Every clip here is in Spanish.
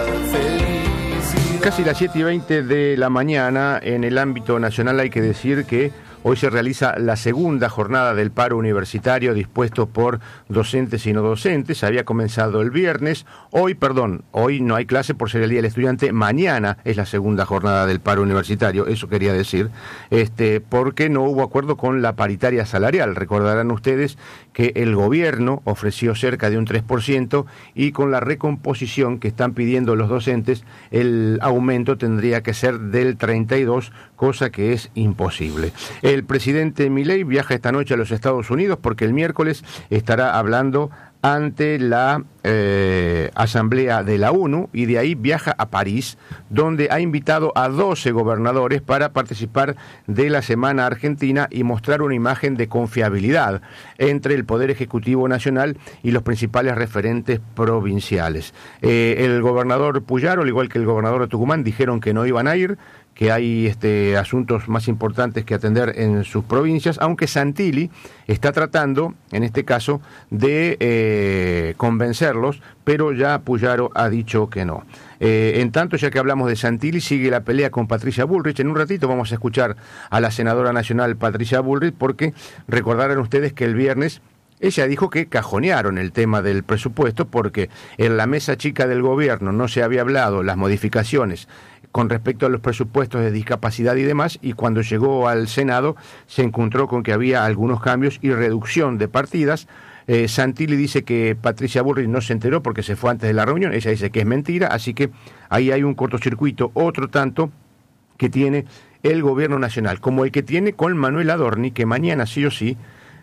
Casi las 7:20 de la mañana. En el ámbito nacional hay que decir que hoy se realiza la segunda jornada del paro universitario dispuesto por docentes y no docentes. Había comenzado el viernes. Hoy no hay clase por ser el Día del Estudiante. Mañana es la segunda jornada del paro universitario, eso quería decir, porque no hubo acuerdo con la paritaria salarial. Recordarán ustedes que el gobierno ofreció cerca de un 3% y con la recomposición que están pidiendo los docentes, el aumento tendría que ser del 32%, cosa que es imposible. El presidente Milei viaja esta noche a los Estados Unidos porque el miércoles estará hablando ante la Asamblea de la ONU y de ahí viaja a París, donde ha invitado a 12 gobernadores para participar de la Semana Argentina y mostrar una imagen de confiabilidad entre el Poder Ejecutivo Nacional y los principales referentes provinciales. El gobernador Puyaro, al igual que el gobernador de Tucumán, dijeron que no iban a ir, que hay asuntos más importantes que atender en sus provincias, aunque Santilli está tratando, en este caso, de convencerlos, pero ya Puyaro ha dicho que no. En tanto, ya que hablamos de Santilli, sigue la pelea con Patricia Bullrich. En un ratito vamos a escuchar a la senadora nacional Patricia Bullrich, porque recordarán ustedes que el viernes ella dijo que cajonearon el tema del presupuesto porque en la mesa chica del gobierno no se había hablado las modificaciones con respecto a los presupuestos de discapacidad y demás, y cuando llegó al Senado se encontró con que había algunos cambios y reducción de partidas. Santilli dice que Patricia Bullrich no se enteró porque se fue antes de la reunión, ella dice que es mentira, así que ahí hay un cortocircuito, otro tanto que tiene el gobierno nacional, como el que tiene con Manuel Adorni, que mañana sí o sí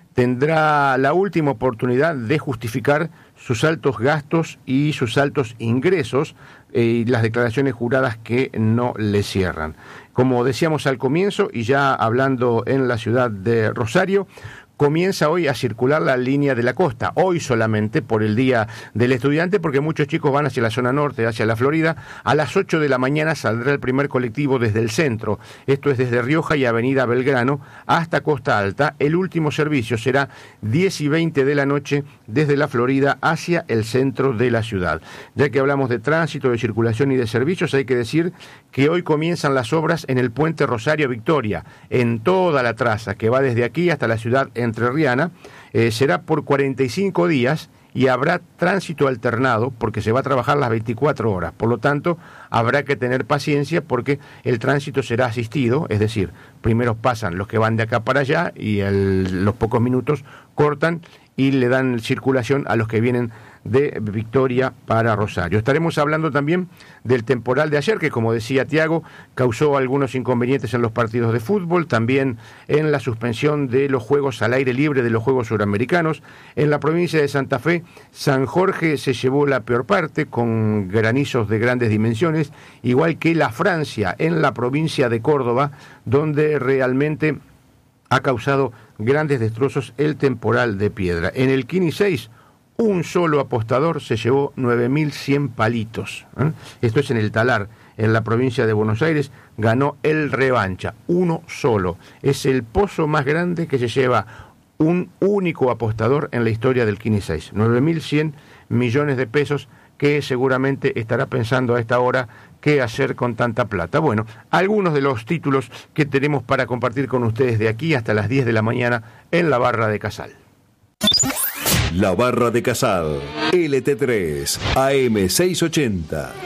tendrá la última oportunidad de justificar sus altos gastos y sus altos ingresos y las declaraciones juradas que no le cierran. Como decíamos al comienzo, y ya hablando en la ciudad de Rosario, comienza hoy a circular la línea de la costa, hoy solamente por el Día del Estudiante, porque muchos chicos van hacia la zona norte, hacia la Florida. A las 8 de la mañana saldrá el primer colectivo desde el centro, esto es desde Rioja y Avenida Belgrano hasta Costa Alta. El último servicio será 10:20 de la noche desde la Florida hacia el centro de la ciudad. Ya que hablamos de tránsito, de circulación y de servicios, hay que decir que hoy comienzan las obras en el puente Rosario Victoria, en toda la traza que va desde aquí hasta la ciudad entrerriana. Será por 45 días y habrá tránsito alternado porque se va a trabajar las 24 horas. Por lo tanto, habrá que tener paciencia porque el tránsito será asistido, es decir, primero pasan los que van de acá para allá y los pocos minutos cortan y le dan circulación a los que vienen de Victoria para Rosario. Estaremos hablando también del temporal de ayer, que como decía Tiago, causó algunos inconvenientes en los partidos de fútbol, también en la suspensión de los juegos al aire libre de los Juegos Suramericanos. En la provincia de Santa Fe, San Jorge se llevó la peor parte, con granizos de grandes dimensiones, igual que la Francia, en la provincia de Córdoba, donde realmente ha causado grandes destrozos el temporal de piedra. En el Kini 6, un solo apostador se llevó 9.100 palitos. Esto es en el Talar, en la provincia de Buenos Aires, ganó el Revancha, uno solo. Es el pozo más grande que se lleva un único apostador en la historia del Kini 6. 9.100 millones de pesos, que seguramente estará pensando a esta hora qué hacer con tanta plata. Bueno, algunos de los títulos que tenemos para compartir con ustedes de aquí hasta las 10 de la mañana en la Barra de Casal. La Barra de Casal, LT3, AM680.